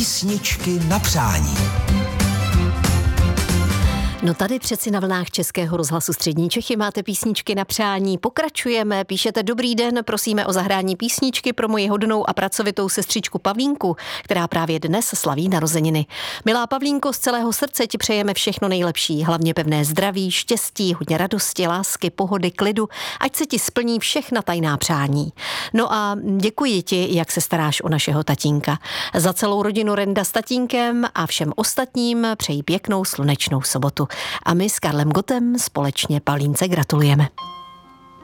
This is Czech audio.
Písničky na přání. No tady přeci na vlnách Českého rozhlasu Střední Čechy máte písničky na přání. Pokračujeme, píšete dobrý den, prosíme o zahrání písničky pro moji hodnou a pracovitou sestřičku Pavlínku, která právě dnes slaví narozeniny. Milá Pavlínko, z celého srdce ti přejeme všechno nejlepší, hlavně pevné zdraví, štěstí, hodně radosti, lásky, pohody, klidu, ať se ti splní všechna tajná přání. No a děkuji ti, jak se staráš o našeho tatínka. Za celou rodinu Renda s tatínkem a všem ostatním přeji pěknou slunečnou sobotu. A my s Karlem Gottem společně Pavlínce gratulujeme.